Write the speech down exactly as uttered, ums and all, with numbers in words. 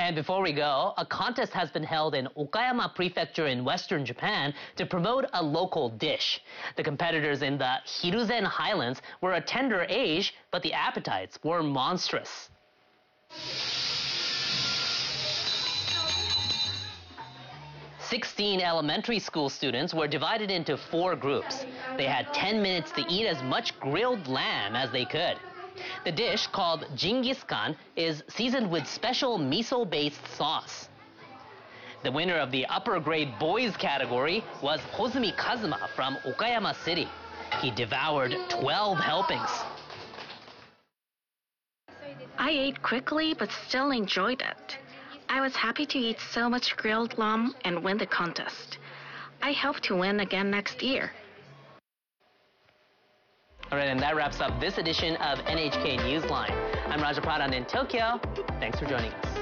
And before we go, a contest has been held in Okayama Prefecture in western Japan to promote a local dish. The competitors in the Hiruzen Highlands were a tender age, but the appetites were monstrous. Sixteen elementary school students were divided into four groups. They had ten minutes to eat as much grilled lamb as they could. The dish, called Jingis-kan, is seasoned with special miso-based sauce. The winner of the upper grade boys category was Hozumi Kazuma from Okayama City. He devoured twelve helpings. I ate quickly but still enjoyed it. I was happy to eat so much grilled lamb and win the contest. I hope to win again next year. All right, and that wraps up this edition of N H K Newsline. I'm Raja Pradhan in Tokyo. Thanks for joining us.